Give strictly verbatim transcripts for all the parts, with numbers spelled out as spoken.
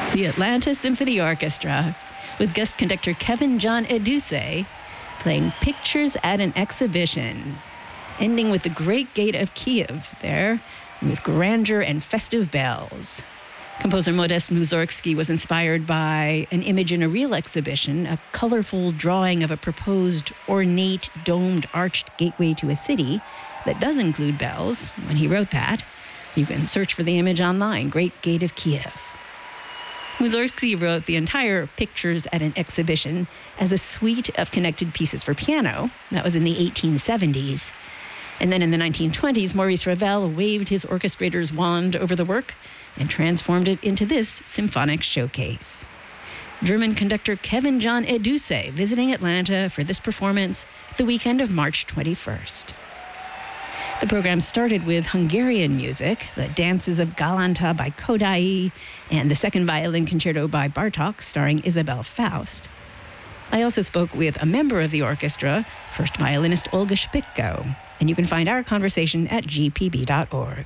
The Atlanta Symphony Orchestra, with guest conductor Kevin John Eduse, playing Pictures at an Exhibition, ending with the Great Gate of Kiev there, with grandeur and festive bells. Composer Modest Mussorgsky was inspired by an image in a real exhibition, a colorful drawing of a proposed ornate, domed, arched gateway to a city that does include bells. When he wrote that, you can search for the image online, Great Gate of Kiev. Mussorgsky wrote the entire Pictures at an Exhibition as a suite of connected pieces for piano. That was in the eighteen seventies. And then in the nineteen twenties, Maurice Ravel waved his orchestrator's wand over the work and transformed it into this symphonic showcase. German conductor Kevin John Eduse visiting Atlanta for this performance the weekend of March twenty-first. The program started with Hungarian music, the Dances of Galanta by Kodai, and the Second Violin Concerto by Bartók, starring Isabel Faust. I also spoke with a member of the orchestra, first violinist Olga Shpitko, and you can find our conversation at g p b dot org.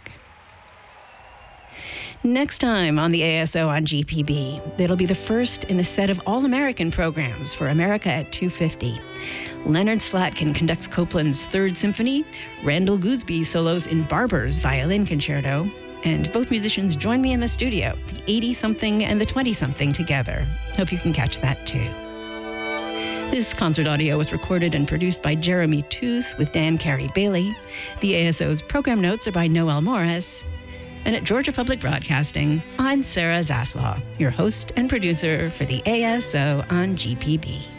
Next time on the A S O on G P B, it'll be the first in a set of all-American programs for America at two fifty. Leonard Slatkin conducts Copland's Third Symphony, Randall Gooseby solos in Barber's Violin Concerto, and both musicians join me in the studio, the eighty-something and the twenty-something together. Hope you can catch that too. This concert audio was recorded and produced by Jeremy Toos with Dan Carey-Bailey. The A S O's program notes are by Noel Morris. And at Georgia Public Broadcasting, I'm Sarah Zaslaw, your host and producer for the A S O on G P B.